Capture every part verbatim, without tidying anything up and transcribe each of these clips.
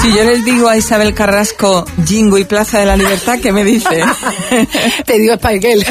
Si yo les digo a Isabel Carrasco, Jingo y Plaza de la Libertad, ¿qué me dice? Te digo Spiegel.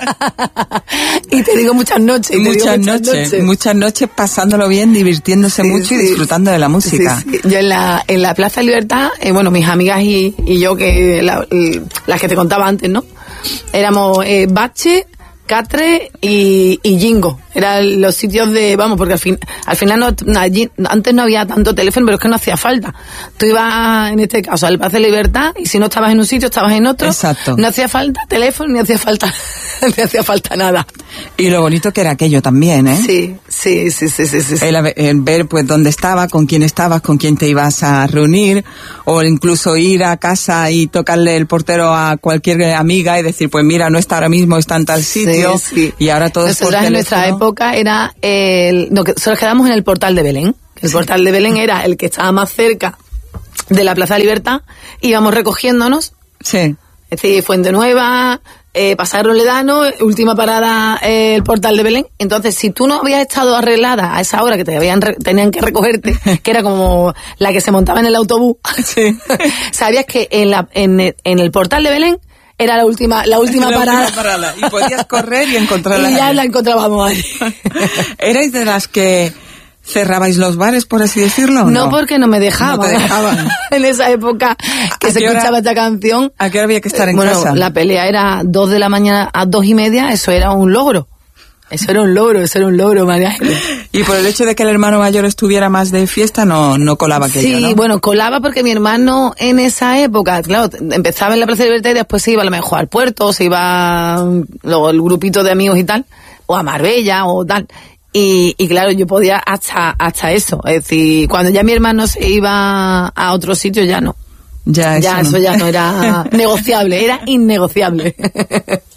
Y te digo muchas noches. Y te muchas, digo muchas noches, noches. Muchas noches pasándolo bien, divirtiéndose Sí, mucho sí. y disfrutando de la música. Sí, sí. Yo en la, en la Plaza de Libertad, eh, bueno, mis amigas y, y yo, que la, las que te contaba antes, ¿no? Éramos eh, Bache, Catre y, y Jingo. Eran los sitios de, vamos, porque al fin, al final no, no, allí, antes no había tanto teléfono, pero es que no hacía falta. Tú ibas, en este caso, al Plaza de Libertad, y si no estabas en un sitio, estabas en otro. Exacto. No hacía falta teléfono, ni hacía falta, ni hacía falta nada. Y lo bonito que era aquello también, ¿eh? Sí, sí, sí, sí, sí, sí. El, el ver pues dónde estaba, con quién estabas, con quién te ibas a reunir, o incluso ir a casa y tocarle el portero a cualquier amiga y decir, pues mira, no está ahora mismo, está en tal sitio, Sí, sí. y ahora todo es por Nosotras en nuestra teléfono. época era el, no, que nosotros quedamos en el Portal de Belén. El Sí. Portal de Belén era el que estaba más cerca de la Plaza de Libertad, íbamos recogiéndonos, Sí. es decir, Fuente Nueva, eh, Pasar Roledano, última parada, eh, el Portal de Belén. Entonces, si tú no habías estado arreglada a esa hora que te habían re- tenían que recogerte, que era como la que se montaba en el autobús, Sí. sabías que en, la, en, el, en el Portal de Belén era la última, la última La parada. última parada. Y podías correr y encontrarla. Y ya ahí. la encontrábamos ahí. ¿Erais de las que cerrabais los bares, por así decirlo? ¿o No, no, porque no me dejaban. No te dejaban. En esa época que ¿A se qué hora- escuchaba esta canción. ¿A qué hora había que estar en bueno, casa? la pelea era dos de la mañana a dos y media, eso era un logro. Eso era un logro, eso era un logro, María Ángeles. Y por el hecho de que el hermano mayor estuviera más de fiesta, no, no colaba aquello, Sí, ¿no? bueno, colaba porque mi hermano en esa época, claro, empezaba en la Plaza de Libertad y después se iba a lo mejor al puerto, se iba mm, luego el grupito de amigos y tal, o a Marbella o tal. Y, y claro, yo podía hasta hasta eso. Es decir, cuando ya mi hermano se iba a otro sitio, ya no. Ya, Ya, eso eso no. ya no era negociable, era innegociable.